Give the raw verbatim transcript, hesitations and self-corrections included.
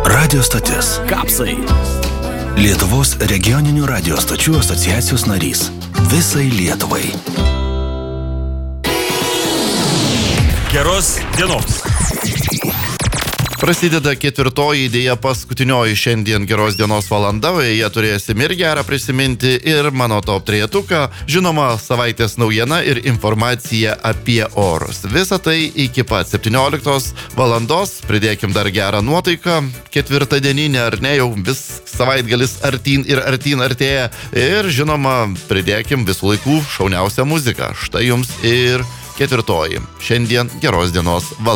Radio stotis. Kapsai. Lietuvos regioninių radio stočių asociacijos narys. Visai Lietuvai. Geros dienos. Prasideda ketvirtoji, dėja paskutinioji šiandien geros dienos valanda, joje turėsim ir gerą prisiminti, ir mano top trejetuką, žinoma, savaitės naujiena ir informacija apie orus. Visą tai iki pat septynioliktos valandos, pridėkim dar gerą nuotaiką, ketvirtadieninę ar ne, jau vis savaitgalis artyn ir artyn artėja, ir žinoma, pridėkim visų laikų šauniausią muziką. Štai jums ir ketvirtoji, šiandien geros dienos valanda.